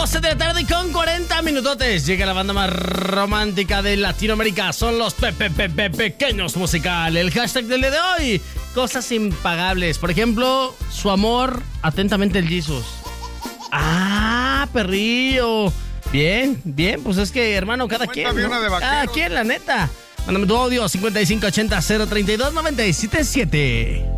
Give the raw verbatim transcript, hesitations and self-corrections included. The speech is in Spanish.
doce de la tarde con cuarenta minutotes. Llega la banda más romántica de Latinoamérica. Son los Pe Pe Pe Pe Pequeños Musical. El hashtag del día de hoy: cosas impagables. Por ejemplo, su amor, atentamente el Jesus. Ah, perrillo. Bien, bien, pues es que, hermano, cada quien, ¿no? Cada quien, la neta. Mándame tu audio cincuenta y cinco ochenta cero treinta y dos noventa y siete siete.